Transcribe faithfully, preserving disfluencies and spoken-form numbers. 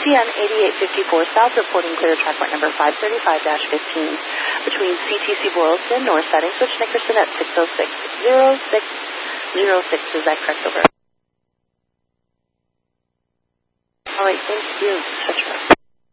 T N eighty-eight fifty-four South reporting clear track point number five thirty-five dash fifteen between C T C Boylston, north siding switch Nickerson at six oh six oh six oh six. Is that correct? Over. All right, thank you. Such a